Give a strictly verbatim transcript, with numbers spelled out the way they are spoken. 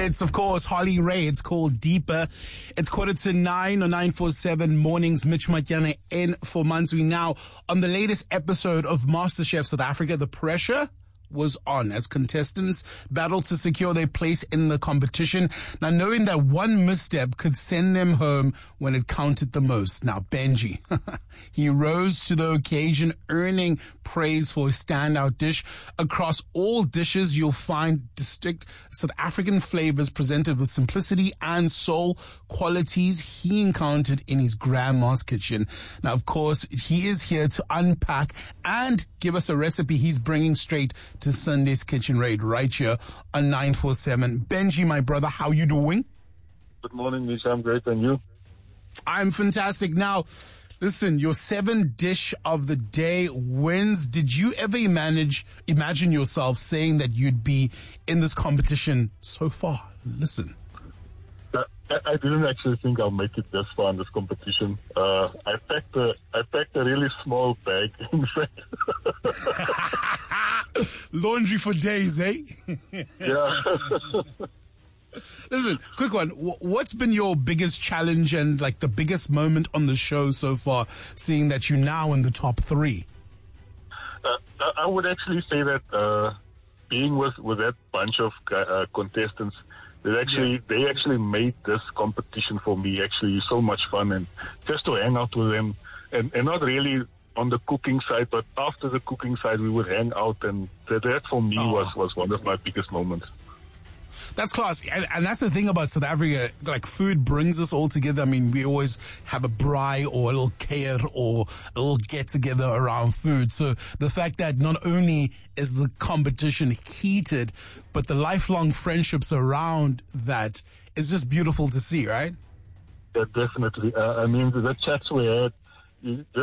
It's, of course, Harley Ray. It's called Deeper. It's quarter to nine on nine forty-seven mornings. Mitch Matyane in for Manzui. Now, on the latest episode of MasterChef South Africa, the pressure was on as contestants battled to secure their place in the competition. Now, knowing that one misstep could send them home when it counted the most. Now, Benji, he rose to the occasion, earning praise for his standout dish. Across all dishes, you'll find distinct South African flavors presented with simplicity and soul, qualities he encountered in his grandma's kitchen. Now, of course, he is here to unpack and give us a recipe he's bringing straight to Sunday's Kitchen Raid right here on nine forty-seven. Benji, my brother, how you doing? Good morning, Misha. I'm great, and you? I'm fantastic. Now, listen, your seven dish of the day wins. Did you ever manage, imagine yourself saying that you'd be in this competition so far? Listen. I, I didn't actually think I'll make it this far in this competition. Uh, I packed a, I packed a really small bag, in fact. Laundry for days, eh? Yeah. Listen, quick one. What's been your biggest challenge and like the biggest moment on the show so far, seeing that you're now in the top three? Uh, I would actually say that uh, being with, with that bunch of uh, contestants, they actually yeah. they actually made this competition for me actually so much fun, and just to hang out with them, and, and not really on the cooking side, but after the cooking side, we would hang out, and that, that for me oh. was, was one of my biggest moments. That's class. And, and that's the thing about South Africa. Like, food brings us all together. I mean, we always have a braai or a little keir or a little get-together around food. So the fact that not only is the competition heated, but the lifelong friendships around that is just beautiful to see, right? Yeah, definitely. Uh, I mean, the chats we had, you,